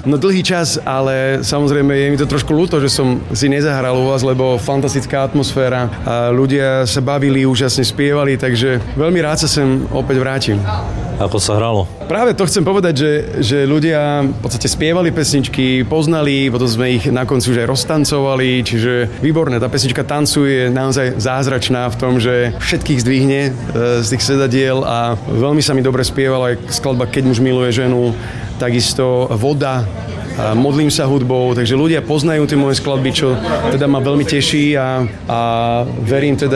No dlhý čas, ale samozrejme je mi to trošku ľúto, že som si nezahral u vás, lebo fantastická atmosféra a ľudia sa bavili, úžasne spievali, takže veľmi rád sa sem opäť vrátim. Ako sa hralo? Práve to chcem povedať, že ľudia v podstate spievali pesničky, poznali, potom sme ich na konci už aj roztancovali, čiže výborné, tá pesnička Tancuj je naozaj zázračná v tom, že všetkých zdvihne z tých sedadiel a veľmi sa mi dobre spievala aj skladba Keď muž miluje ženu, takisto Voda, Modlím sa hudbou, takže ľudia poznajú tie moje skladby, čo teda ma veľmi teší a verím teda,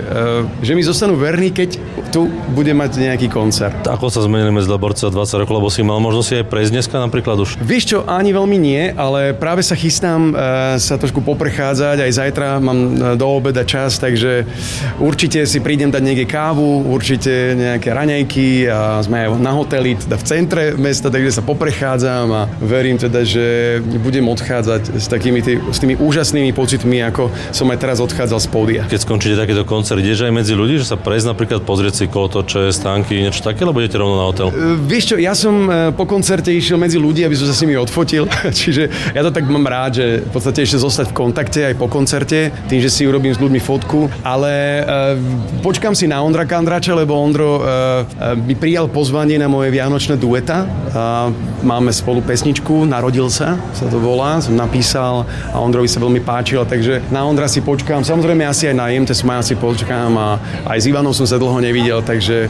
že mi zostanú verní, keď tu bude mať nejaký koncert. Ako sa zmenili medzi Laborce a 20 rokov, lebo si mal možnosť si aj prejsť dneska napríklad už? Vieš čo, ani veľmi nie, ale práve sa chystám sa trošku poprechádzať, aj zajtra mám do obeda čas, takže určite si prídem dať niekde kávu, určite nejaké raňajky a sme aj na hoteli, teda v centre mesta, takže sa poprechádzam a verím teda, že budem odchádzať s tými úžasnými pocitmi, ako som aj teraz odchádzal z pódia. Keď skončíte takýto koncert, ideš aj medzi ľudí, že sa prejsť napríklad pozrieť si kolotoče, stánky, niečo také, alebo idete rovno na hotel? Vieš čo, ja som po koncerte išiel medzi ľudí, aby som sa s nimi odfotil, čiže ja to tak mám rád, že v podstate ešte zostať v kontakte aj po koncerte, tým, že si urobím s ľuďmi fotku, ale počkám si na Ondra Kandrača, lebo Ondro mi prijal pozvanie na moje vianočné dueta. Máme spolu pesničku Narodil sa to volá, som napísal a Ondrovi sa veľmi páčila, takže na Ondra si počkám, samozrejme asi aj na IMT Smile si počkám a aj s Ivanom som sa dlho nevidel, takže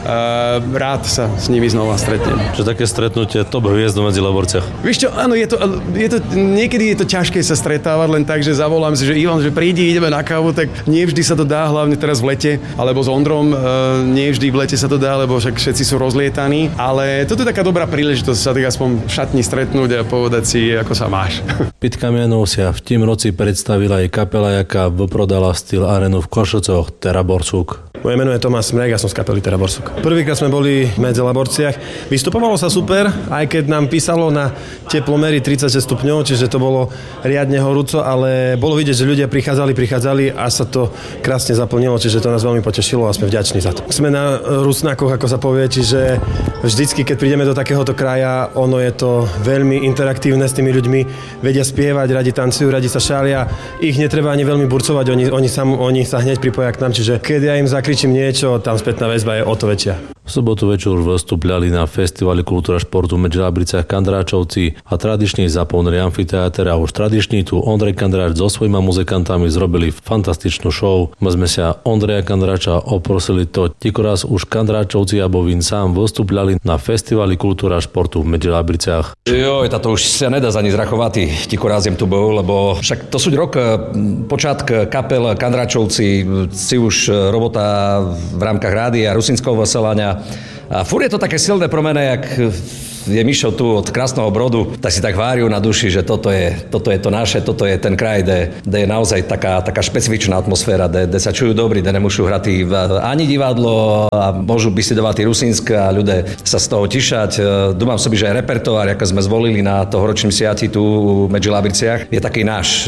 rád sa s nimi znova stretnem. Čo také stretnutie top hviezdou medzi Laborciach? Vieš čo, áno, je to, niekedy je to ťažké sa stretávať len tak, že zavolám si, že Ivan, že prídi, ideme na kávu, tak nie vždy sa to dá, hlavne teraz v lete, alebo s Ondrom, nie vždy v lete sa to dá, lebo však všetci sú rozlietaní, ale toto je taká dobrá príležitosť sa tak aspoň v šatni stretnúť a povedať si, ako sa máš. Pit Kamianov sa v tým roci predstavila aj kapela, jaká vyprodala Steel Arenu v Košococh, Terra Borsuk. Moje meno je Tomás Smrek a som z kapely Terra Borsuk. Prvýkrát sme boli medzi Laborciach. Vystupovalo sa super, aj keď nám písalo na teplomery 36 stupňov, čiže to bolo riadne horúco, ale bolo vidieť, že ľudia prichádzali a sa to krásne zaplnilo, čiže to nás veľmi potešilo a sme vďační za to. Sme na Rusnákoch, ako sa povie, čiže vždycky, keď prídeme do takéhoto kraja, ono je to veľmi interaktívne s tými ľuďmi, vedia spievať, radi tancujú, radi sa šália, ich netreba ani veľmi burcovať, oni sa hneď pripoja k nám, čiže keď ja im zakričím niečo, tam spätná väzba je o to väčšia. V sobotu večer už vystúpľali na festivali Kultúra športu v Medželabriciach Kandráčovci a tradične zaplnili amfiteáter a už tradičný tu Ondrej Kandráč so svojimi muzikantami zrobili fantastičnú show. My sme sa Ondreja Kandráča oprosili to tikoraz už Kandráčovci a Bovín sám vystúpľali na festivali Kultúra športu v Medželabriciach. Táto už sa nedá za ni zrachovať, tikoráziem tu bol, lebo však to sú rok počátk kapel Kandráčovci, si už robota v rámkach rádia Rusínskoho Veselania. A furt je to také silné promene, jak je Mišo tu od Krásneho Brodu, tak si tak váriu na duši, že toto je to naše, toto je ten kraj, kde je naozaj taká špecifičná atmosféra, kde sa čujú dobrí, kde nemôžu hrať ani divadlo a môžu bysledovať Rusínsk a ľudia sa z toho tišať. Dúfam sobie, že aj repertoár, ako sme zvolili na tohoročnom siati tu v Medželabriciach, je taký náš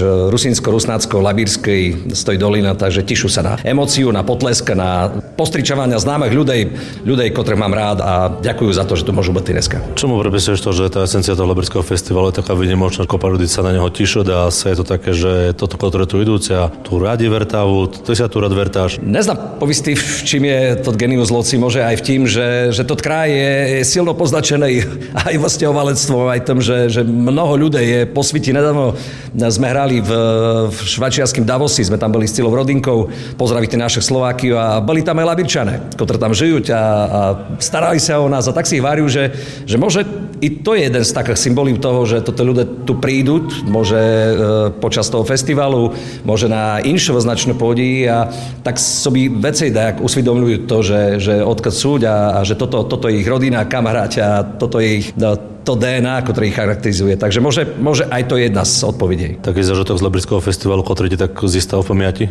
rusínsko-rusnácko-labírskej stojí dolina, takže tišu sa na emóciu, na potlesk, na postričovania známych ľudí, ktorých mám rád a ďakujú za to, že tu môžu byť dneska. Čomu pripisuješ to, že tá esencia toho Labirského festivalu je taká výnimočná, kopa ľudí sa na neho tišuť a je to také, že toto, ktoré tu idúce a tu radi vertávu, ty sa tu rád vertáš. Neznám povistý, v čím je to genius loci, môže aj v tým, že to kraj je silno poznačený aj vlastne ovalectvom, aj tom, že mnoho ľudí je po sviti. Nedávno sme hrali v švajčiarskym Davosi, sme tam boli s celou rodinkou, pozdravíte našich Slovákiu a boli tam aj Labirčané, ktorí tam žijú a starali sa o nás a tak si ich váriu, že môže i to je jeden z takých symbolív toho, že toto ľudia tu prídu, môže počas toho festivalu, môže na inšo značnú pôdi a tak sobi vecej dajak usvedomľujú to, že odkiaľ sú a že toto je ich rodina, kamaráť a toto je ich to DNA, ktoré ich charakterizuje. Takže môže aj to jedna z odpovedí. Taký zážitok z Labirského festivalu, ktorý ti tak zistal v pamäti?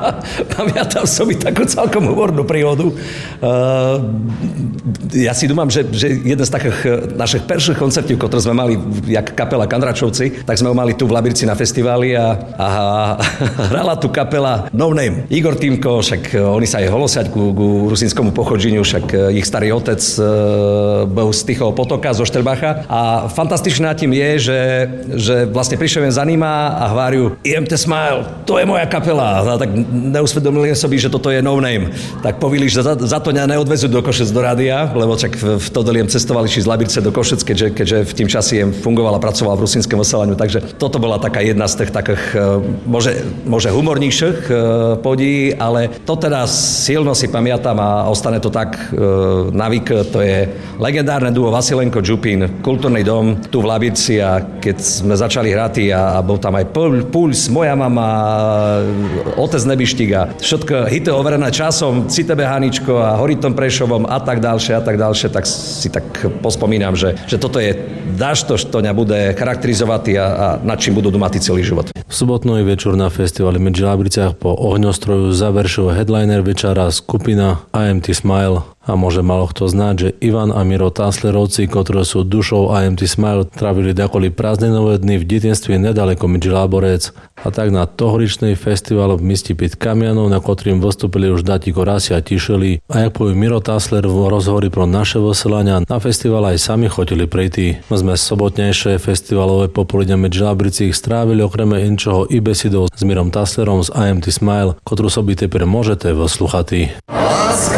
Pamätám som takú celkom humornú príhodu. Ja si dúfam, že jeden z takých našich prvých koncertov, ktoré sme mali, jak kapela Kandračovci, tak sme ho mali tu v Labirci na festivali a hrala tu kapela No Name. Igor Týmko, však oni sa aj holosať ku rusínskému pochodženiu, však ich starý otec bol z Tichého potoka, zo Štelbacha. Ďurča. A fantastičné na tým je, že vlastne prišiel za nima a hováriu IMT Smile, to je moja kapela. A tak neusvedomili som, že toto je no name. Tak povili, že za to neodvezú do Košec do rádia, lebo čak v Todoliem cestovali z Labice do Košec, keďže v tým čase fungoval a pracoval v Rusínskom vysielaniu. Takže toto bola taká jedna z tých takých môže humornejších podí, ale to teda silno si pamätám a ostane to tak navyk. To je legendárne duo Vasilenko Župín, kultúrny dom tu v Labici a keď sme začali hrať a bol tam aj Puls, Moja mama, Otec Nebištík a všetko hity overené časom, Citebe Haničko a Horitom Prešovom a tak ďalšie, tak si tak pospomínam, že toto je dášto, što ňa bude charakterizovať a nad čím budú domati celý život. V sobotný večer na festivale Medzi Labriciach po ohňostroju završil headliner večera skupina IMT Smile. A môže malo kto znať, že Ivan a Miro Táslerovci, ktorí sú dušou IMT Smile, trávili dakoli prázdninové dny v detinstve nedaleko Medzi Laborec. A tak na tohoričný festival v Misti Pit Kamianov, na ktorým vystúpili už Datiko Rasi a Tišeli. A jak povie Miro Tásler v rozhovorí pro naše vysielania, na festival aj sami chodili prejти. My sme sobotnejšie festivalové popoludne Medzi Labricích strávili okrem inčoho i besidou s Mirom Táslerom z IMT Smile, ktorú sobi teper môžete vysluchati. Láska